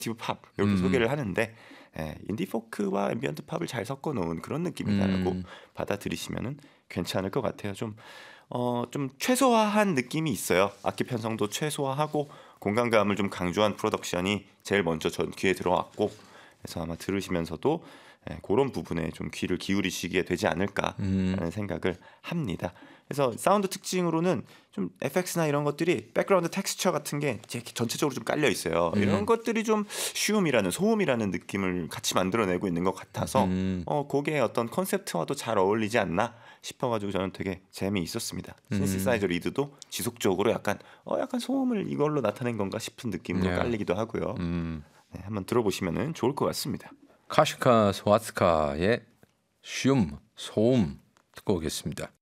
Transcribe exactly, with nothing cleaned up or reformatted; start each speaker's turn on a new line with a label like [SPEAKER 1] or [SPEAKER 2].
[SPEAKER 1] 얼터너티브 팝 이렇게
[SPEAKER 2] 음.
[SPEAKER 1] 소개를 하는데 예, 인디 포크와 앰비언트 팝을 잘 섞어 놓은 그런 느낌이다라고
[SPEAKER 2] 음.
[SPEAKER 1] 받아들이시면은 괜찮을 것 같아요. 좀 어, 좀 최소화한 느낌이 있어요. 악기 편성도 최소화하고 공간감을 좀 강조한 프로덕션이 제일 먼저 전 귀에 들어왔고, 그래서 아마 들으시면서도 예, 그런 부분에 좀 귀를 기울이시게 되지 않을까라는
[SPEAKER 2] 음.
[SPEAKER 1] 생각을 합니다. 그래서 사운드 특징으로는 좀 에프엑스나 이런 것들이 백그라운드 텍스처 같은 게 전체적으로 좀 깔려 있어요.
[SPEAKER 2] 음.
[SPEAKER 1] 이런 것들이 좀 쉬움이라는 소음이라는 느낌을 같이 만들어내고 있는 것 같아서
[SPEAKER 2] 음.
[SPEAKER 1] 어, 곡의 어떤 컨셉트와도 잘 어울리지 않나 싶어가지고 저는 되게 재미있었습니다.
[SPEAKER 2] 음.
[SPEAKER 1] 신시사이저 리드도 지속적으로 약간 어 약간 소음을 이걸로 나타낸 건가 싶은 느낌으로
[SPEAKER 2] 네.
[SPEAKER 1] 깔리기도 하고요.
[SPEAKER 2] 음.
[SPEAKER 1] 네, 한번 들어보시면 좋을 것 같습니다.
[SPEAKER 2] 카시카 소아츠카의 쉬움, 소음 듣고 오겠습니다.